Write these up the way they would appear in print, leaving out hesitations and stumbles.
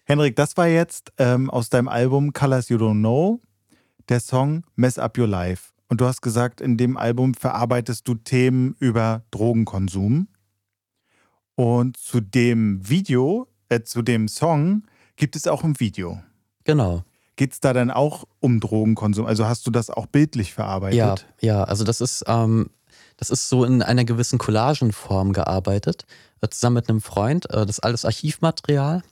Henrik, das war jetzt aus deinem Album Colors You Don't Know der Song Mess Up Your Life. Und du hast gesagt, in dem Album verarbeitest du Themen über Drogenkonsum. Und zu dem zu dem Song gibt es auch ein Video. Genau. Geht es da dann auch um Drogenkonsum? Also hast du das auch bildlich verarbeitet? Ja, also das ist so in einer gewissen Collagenform gearbeitet, zusammen mit einem Freund. Das ist alles Archivmaterial.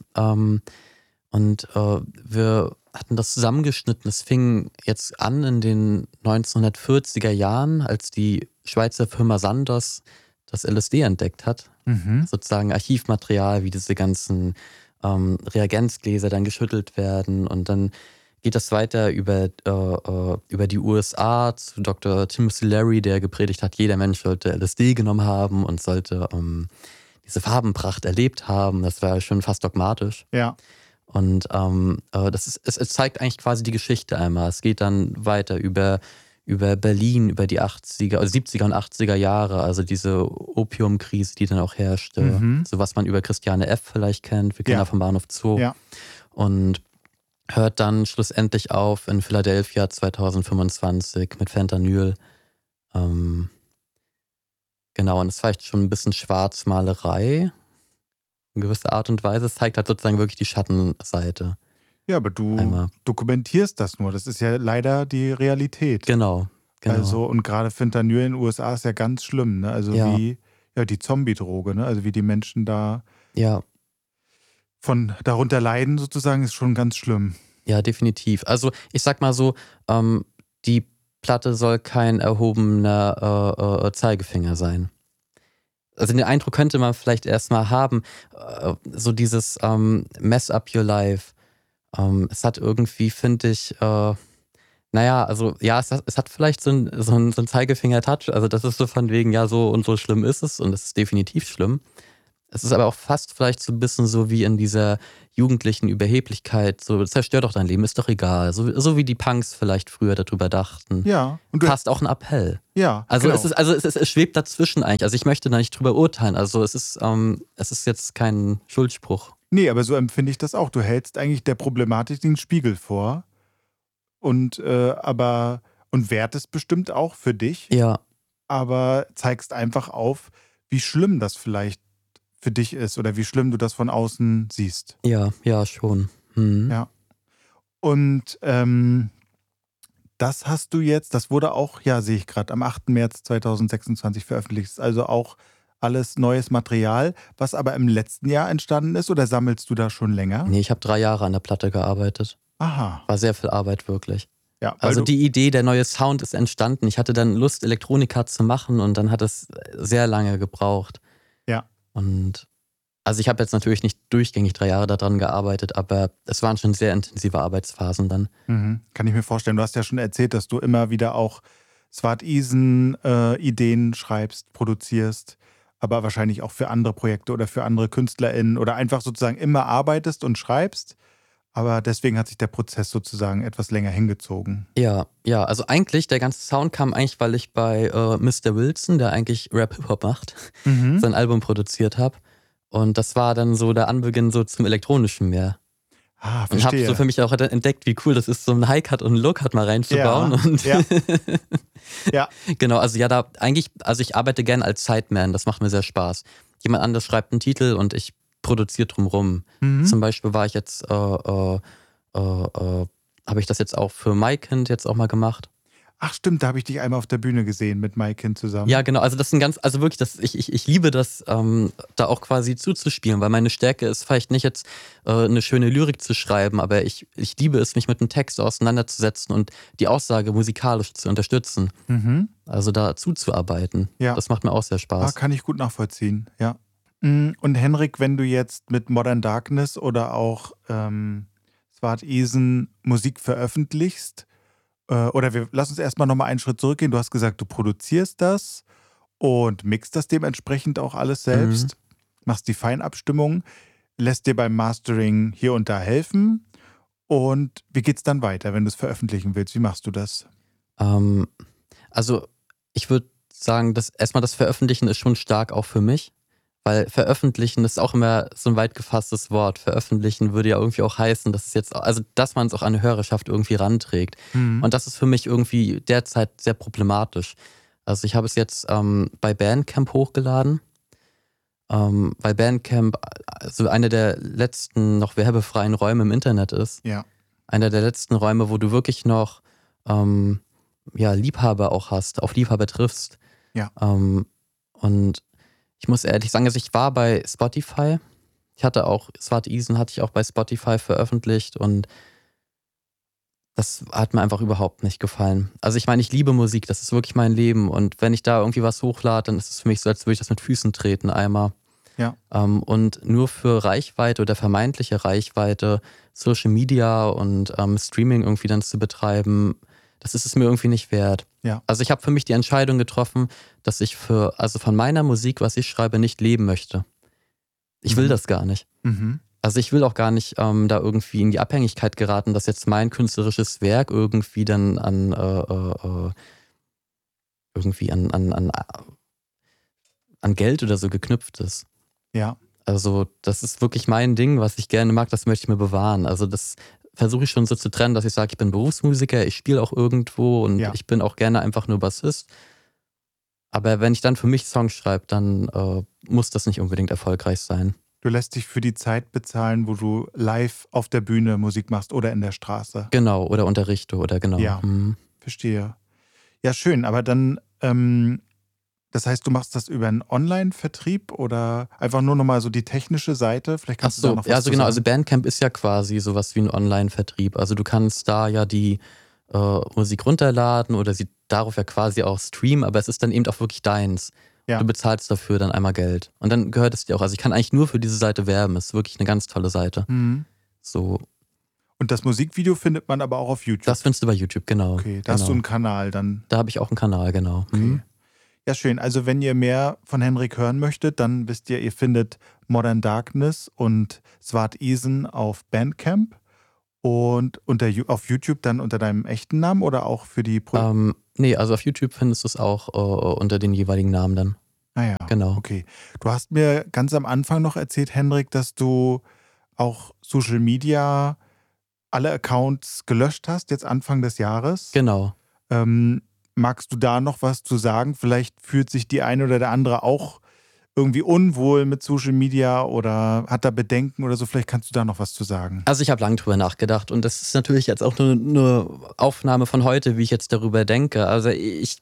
Wir hatten das zusammengeschnitten. Es fing jetzt an in den 1940er Jahren, als die Schweizer Firma Sandoz das LSD entdeckt hat. Sozusagen Archivmaterial, wie diese ganzen Reagenzgläser dann geschüttelt werden. Und dann geht das weiter über die USA zu Dr. Timothy Leary, der gepredigt hat, jeder Mensch sollte LSD genommen haben und sollte diese Farbenpracht erlebt haben. Das war schon fast dogmatisch. Ja. Und es zeigt eigentlich quasi die Geschichte einmal. Es geht dann weiter über Berlin, über die 70er und 80er Jahre, also diese Opiumkrise, die dann auch herrschte. So was man über Christiane F. vielleicht kennt, wir kennen ja vom Bahnhof Zoo. Ja. Und hört dann schlussendlich auf in Philadelphia 2025 mit Fentanyl. Genau, und es zeigt schon ein bisschen Schwarzmalerei in gewisser Art und Weise. Es zeigt halt sozusagen wirklich die Schattenseite. Ja, aber du dokumentierst das nur. Das ist ja leider die Realität. Genau. Also, und gerade Fentanyl in den USA ist ja ganz schlimm, ne? Also wie die Zombie-Droge, ne? Also wie die Menschen da darunter leiden sozusagen, ist schon ganz schlimm. Ja, definitiv. Also ich sag mal so, die Platte soll kein erhobener Zeigefinger sein. Also den Eindruck könnte man vielleicht erstmal haben, so dieses Mess Up Your Life. Es hat irgendwie, finde ich, es hat vielleicht so ein Zeigefinger-Touch. Also das ist so von wegen, ja, so und so schlimm ist es und es ist definitiv schlimm. Es ist aber auch fast vielleicht so ein bisschen so wie in dieser jugendlichen Überheblichkeit, so zerstör doch dein Leben, ist doch egal. So wie die Punks vielleicht früher darüber dachten. Ja. Und fast auch ein Appell. Ja, also genau. Es schwebt dazwischen eigentlich. Also ich möchte da nicht drüber urteilen. Also es ist jetzt kein Schuldspruch. Nee, aber so empfinde ich das auch. Du hältst eigentlich der Problematik den Spiegel vor und wertest bestimmt auch für dich. Ja. Aber zeigst einfach auf, wie schlimm das vielleicht für dich ist oder wie schlimm du das von außen siehst. Ja, schon. Ja. Und das hast du jetzt, das wurde auch, sehe ich gerade, am 8. März 2026 veröffentlicht. Also auch alles neues Material, was aber im letzten Jahr entstanden ist, oder sammelst du da schon länger? Nee, ich habe 3 Jahre an der Platte gearbeitet. Aha. War sehr viel Arbeit, wirklich. Ja, also die Idee, der neue Sound ist entstanden. Ich hatte dann Lust, Elektronika zu machen und dann hat es sehr lange gebraucht. Ja. Und also ich habe jetzt natürlich nicht durchgängig 3 Jahre daran gearbeitet, aber es waren schon sehr intensive Arbeitsphasen dann. Kann ich mir vorstellen. Du hast ja schon erzählt, dass du immer wieder auch Swart Eason Ideen schreibst, produzierst, aber wahrscheinlich auch für andere Projekte oder für andere KünstlerInnen oder einfach sozusagen immer arbeitest und schreibst. Aber deswegen hat sich der Prozess sozusagen etwas länger hingezogen. Ja, also eigentlich, der ganze Sound kam eigentlich, weil ich bei Mr. Wilson, der eigentlich Rap-Hip-Hop macht, sein Album produziert habe. Und das war dann so der Anbeginn so zum Elektronischen mehr. Verstehe. Und habe so für mich auch entdeckt, wie cool das ist, so einen Hi-Cut und einen Low-Cut mal reinzubauen. Ja. Genau, also ich arbeite gerne als Sideman, das macht mir sehr Spaß. Jemand anders schreibt einen Titel und ich produziere drumrum. Zum Beispiel war ich jetzt, habe ich das jetzt auch für MyKind jetzt auch mal gemacht. Ach stimmt, da habe ich dich einmal auf der Bühne gesehen mit MyKind zusammen. Ja, genau, also das sind ich liebe das, da auch quasi zuzuspielen, weil meine Stärke ist vielleicht nicht jetzt eine schöne Lyrik zu schreiben, aber ich liebe es, mich mit dem Text auseinanderzusetzen und die Aussage musikalisch zu unterstützen. Also da zuzuarbeiten. Ja. Das macht mir auch sehr Spaß. Kann ich gut nachvollziehen, ja. Und Henrik, wenn du jetzt mit Modern Darkness oder auch Swart Eason Musik veröffentlichst, lass uns erstmal nochmal einen Schritt zurückgehen. Du hast gesagt, du produzierst das und mixt das dementsprechend auch alles selbst, machst die Feinabstimmung, lässt dir beim Mastering hier und da helfen. Und wie geht's dann weiter, wenn du es veröffentlichen willst? Wie machst du das? Also ich würde sagen, dass erstmal das Veröffentlichen ist schon stark auch für mich, Weil veröffentlichen ist auch immer so ein weit gefasstes Wort. Veröffentlichen würde ja irgendwie auch heißen, dass es jetzt, also dass man es auch an eine Hörerschaft irgendwie ranträgt. Und das ist für mich irgendwie derzeit sehr problematisch. Also ich habe es jetzt bei Bandcamp hochgeladen. Weil Bandcamp so einer der letzten noch werbefreien Räume im Internet ist. Ja. Einer der letzten Räume, wo du wirklich noch Liebhaber auch hast, auf Liebhaber triffst. Ja. Und ich muss ehrlich sagen, also ich war bei Spotify. Ich hatte auch, Swart Eason hatte ich auch bei Spotify veröffentlicht und das hat mir einfach überhaupt nicht gefallen. Also ich meine, ich liebe Musik, das ist wirklich mein Leben und wenn ich da irgendwie was hochlade, dann ist es für mich so, als würde ich das mit Füßen treten einmal. Ja. Und nur für Reichweite oder vermeintliche Reichweite, Social Media und Streaming irgendwie dann zu betreiben, das ist es mir irgendwie nicht wert. Ja. Also ich habe für mich die Entscheidung getroffen, dass ich von meiner Musik, was ich schreibe, nicht leben möchte. Ich will das gar nicht. Also ich will auch gar nicht da irgendwie in die Abhängigkeit geraten, dass jetzt mein künstlerisches Werk irgendwie dann an Geld oder so geknüpft ist. Ja. Also das ist wirklich mein Ding, was ich gerne mag, das möchte ich mir bewahren. Also das versuche ich schon so zu trennen, dass ich sage, ich bin Berufsmusiker, ich spiele auch irgendwo und ich bin auch gerne einfach nur Bassist. Aber wenn ich dann für mich Songs schreibe, dann muss das nicht unbedingt erfolgreich sein. Du lässt dich für die Zeit bezahlen, wo du live auf der Bühne Musik machst oder in der Straße. Genau, oder unterrichte oder genau. Ja, verstehe. Ja, schön, aber dann, das heißt, du machst das über einen Online-Vertrieb oder einfach nur nochmal so die technische Seite? Vielleicht kannst du da noch was also genau, sagen. also Bandcamp ist ja quasi sowas wie ein Online-Vertrieb. Also du kannst da ja die Musik runterladen oder sie darauf ja quasi auch streamen, aber es ist dann eben auch wirklich deins. Ja. Du bezahlst dafür dann einmal Geld. Und dann gehört es dir auch. Also ich kann eigentlich nur für diese Seite werben. Es ist wirklich eine ganz tolle Seite. So. Und das Musikvideo findet man aber auch auf YouTube? Das findest du bei YouTube, genau. Okay, da hast du einen Kanal dann? Da habe ich auch einen Kanal, genau. Okay. Ja, schön. Also wenn ihr mehr von Henrik hören möchtet, dann wisst ihr findet Modern Darkness und Swart Eason auf Bandcamp und auf YouTube dann unter deinem echten Namen oder auch für die Nee, also auf YouTube findest du es auch unter den jeweiligen Namen dann. Ah ja, genau. Okay. Du hast mir ganz am Anfang noch erzählt, Henrik, dass du auch Social Media alle Accounts gelöscht hast, jetzt Anfang des Jahres. Genau. Magst du da noch was zu sagen? Vielleicht fühlt sich die eine oder der andere auch irgendwie unwohl mit Social Media oder hat da Bedenken oder so. Vielleicht kannst du da noch was zu sagen. Also ich habe lange drüber nachgedacht und das ist natürlich jetzt auch nur eine Aufnahme von heute, wie ich jetzt darüber denke. Also ich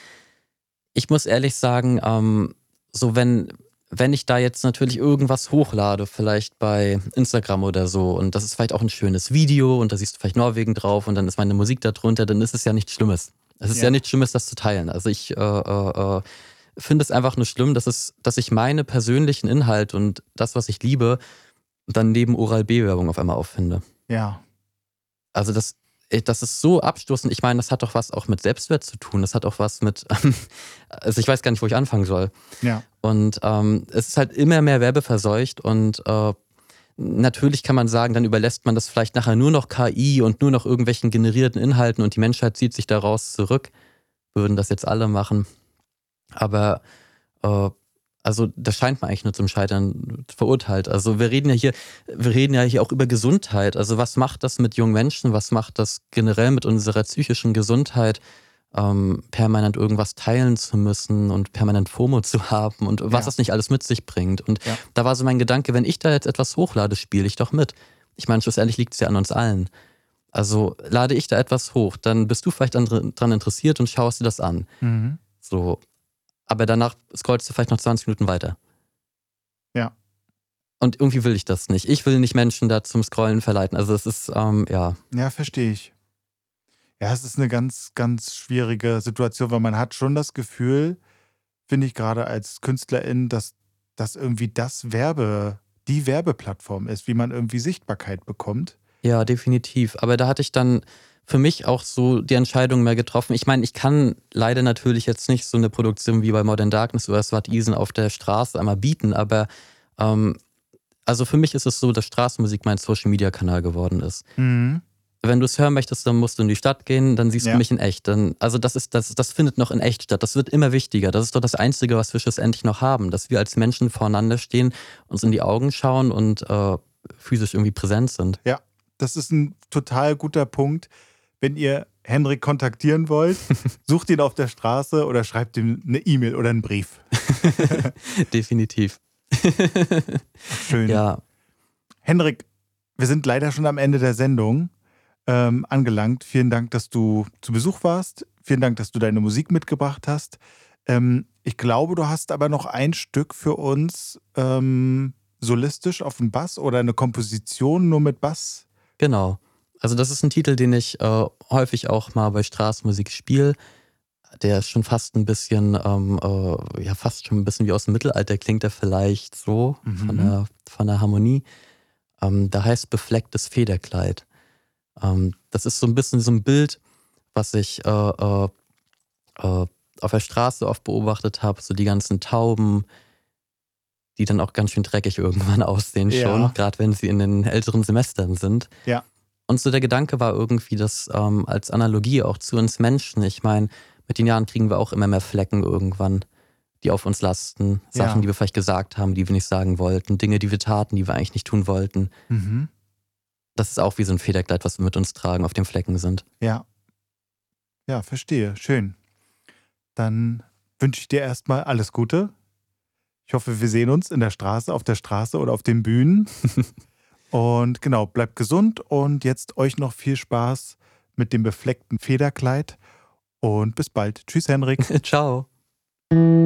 muss ehrlich sagen, so wenn ich da jetzt natürlich irgendwas hochlade, vielleicht bei Instagram oder so und das ist vielleicht auch ein schönes Video und da siehst du vielleicht Norwegen drauf und dann ist meine Musik da drunter, dann ist es ja nichts Schlimmes. Es ist ja nichts Schlimmes, das zu teilen. Also ich finde es einfach nur schlimm, dass ich meine persönlichen Inhalte und das, was ich liebe, dann neben Oral-B-Werbung auf einmal auffinde. Ja. Also das ist so abstoßend. Ich meine, das hat doch was auch mit Selbstwert zu tun. Das hat auch was mit, also ich weiß gar nicht, wo ich anfangen soll. Ja. Und es ist halt immer mehr werbeverseucht und natürlich kann man sagen, dann überlässt man das vielleicht nachher nur noch KI und nur noch irgendwelchen generierten Inhalten und die Menschheit zieht sich daraus zurück. Würden das jetzt alle machen. Aber also das scheint mir eigentlich nur zum Scheitern verurteilt. Also wir reden ja hier auch über Gesundheit. Also was macht das mit jungen Menschen? Was macht das generell mit unserer psychischen Gesundheit? Permanent irgendwas teilen zu müssen und permanent FOMO zu haben und was das nicht alles mit sich bringt. Und da war so mein Gedanke, wenn ich da jetzt etwas hochlade, spiele ich doch mit. Ich meine, schlussendlich liegt es ja an uns allen. Also lade ich da etwas hoch, dann bist du vielleicht dran interessiert und schaust dir das an. So. Aber danach scrollst du vielleicht noch 20 Minuten weiter. Ja. Und irgendwie will ich das nicht. Ich will nicht Menschen da zum Scrollen verleiten. Also es ist, ja. Ja, verstehe ich. Ja, es ist eine ganz, ganz schwierige Situation, weil man hat schon das Gefühl, finde ich gerade als Künstlerin, dass das irgendwie die Werbeplattform ist, wie man irgendwie Sichtbarkeit bekommt. Ja, definitiv. Aber da hatte ich dann für mich auch so die Entscheidung mehr getroffen. Ich meine, ich kann leider natürlich jetzt nicht so eine Produktion wie bei Modern Darkness oder Swart Eason auf der Straße einmal bieten, aber also für mich ist es so, dass Straßenmusik mein Social-Media-Kanal geworden ist. wenn du es hören möchtest, dann musst du in die Stadt gehen, dann siehst du Ja. mich in echt. Also das findet noch in echt statt. Das wird immer wichtiger. Das ist doch das Einzige, was wir schlussendlich noch haben, dass wir als Menschen voreinander stehen, uns in die Augen schauen und physisch irgendwie präsent sind. Ja, das ist ein total guter Punkt. Wenn ihr Henrik kontaktieren wollt, sucht ihn auf der Straße oder schreibt ihm eine E-Mail oder einen Brief. Definitiv. Schön. Ja, Henrik, wir sind leider schon am Ende der Sendung angelangt. Vielen Dank, dass du zu Besuch warst. Vielen Dank, dass du deine Musik mitgebracht hast. Ich glaube, du hast aber noch ein Stück für uns solistisch auf dem Bass oder eine Komposition nur mit Bass. genau. Also das ist ein Titel, den ich häufig auch mal bei Straßenmusik spiele. Der ist schon fast ein bisschen, fast schon ein bisschen wie aus dem Mittelalter klingt er vielleicht so von der Harmonie. Da heißt beflecktes Federkleid. Das ist so ein bisschen so ein Bild, was ich auf der Straße oft beobachtet habe. So die ganzen Tauben, die dann auch ganz schön dreckig irgendwann aussehen schon, gerade wenn sie in den älteren Semestern sind. Ja. Und so der Gedanke war irgendwie, das als Analogie auch zu uns Menschen. Ich meine, mit den Jahren kriegen wir auch immer mehr Flecken irgendwann, die auf uns lasten. Sachen, die wir vielleicht gesagt haben, die wir nicht sagen wollten. Dinge, die wir taten, die wir eigentlich nicht tun wollten. Mhm. Das ist auch wie so ein Federkleid, was wir mit uns tragen, auf dem Flecken sind. Ja. Ja, verstehe. Schön. Dann wünsche ich dir erstmal alles Gute. Ich hoffe, wir sehen uns in der Straße, auf der Straße oder auf den Bühnen. Und genau, bleibt gesund und jetzt euch noch viel Spaß mit dem befleckten Federkleid und bis bald. Tschüss, Henrik. Ciao.